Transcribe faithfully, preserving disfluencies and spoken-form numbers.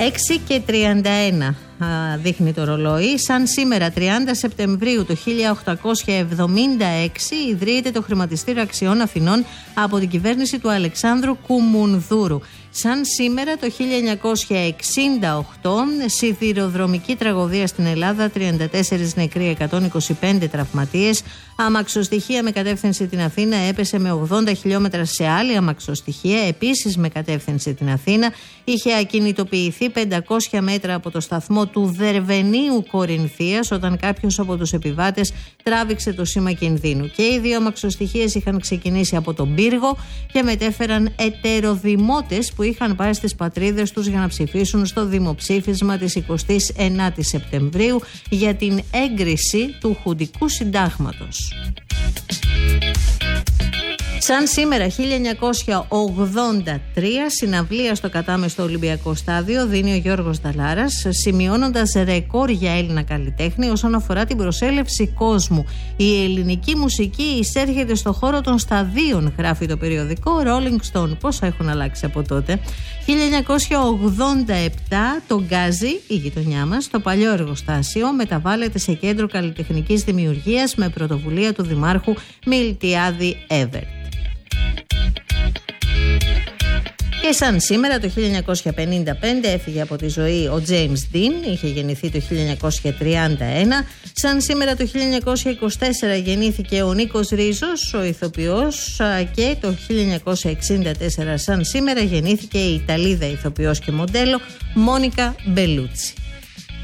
έξι και τριάντα ένα δείχνει το ρολόι. Σαν σήμερα, τριάντα Σεπτεμβρίου του χίλια οκτακόσια εβδομήντα έξι, ιδρύεται το Χρηματιστήριο Αξιών Αθηνών από την κυβέρνηση του Αλεξάνδρου Κουμουνδούρου. Σαν σήμερα, το χίλια εννιακόσια εξήντα οκτώ, σιδηροδρομική τραγωδία στην Ελλάδα, τριάντα τέσσερις νεκροί, εκατόν είκοσι πέντε τραυματίες. Αμαξοστοιχεία με κατεύθυνση την Αθήνα έπεσε με ογδόντα χιλιόμετρα σε άλλη αμαξοστοιχεία, επίσης με κατεύθυνση την Αθήνα. Είχε ακινητοποιηθεί πεντακόσια μέτρα από το σταθμό του Δερβενίου Κορινθίας όταν κάποιος από τους επιβάτες τράβηξε το σήμα κινδύνου. Και οι δύο αμαξοστοιχείες είχαν ξεκινήσει από τον Πύργο και μετέφεραν ετεροδημότες που είχαν πάει στις πατρίδες τους για να ψηφίσουν στο δημοψήφισμα της εικοστής ενάτης Σεπτεμβρίου για την έγκριση του Χουντικού Συντάγματος. Σαν σήμερα, χίλια εννιακόσια ογδόντα τρία, συναυλία στο κατάμεστο Ολυμπιακό Στάδιο δίνει ο Γιώργος Νταλάρας, σημειώνοντας ρεκόρ για Έλληνα καλλιτέχνη όσον αφορά την προσέλευση κόσμου. Η ελληνική μουσική εισέρχεται στο χώρο των σταδίων, γράφει το περιοδικό Rolling Stone. Πόσα έχουν αλλάξει από τότε. χίλια εννιακόσια ογδόντα επτά, το Γκάζι, η γειτονιά μας, το παλιό εργοστάσιο, μεταβάλλεται σε κέντρο καλλιτεχνικής δημιουργίας με πρωτοβουλία του Δημάρχου Μιλτιάδη Εύερτ. Και σαν σήμερα, το χίλια εννιακόσια πενήντα πέντε έφυγε από τη ζωή ο James Dean, είχε γεννηθεί το χίλια εννιακόσια τριάντα ένα. Σαν σήμερα, το χίλια εννιακόσια είκοσι τέσσερα γεννήθηκε ο Νίκος Ρίζος, ο ηθοποιός, και το χίλια εννιακόσια εξήντα τέσσερα σαν σήμερα γεννήθηκε η Ιταλίδα ηθοποιός και μοντέλο Μόνικα Μπελούτσι.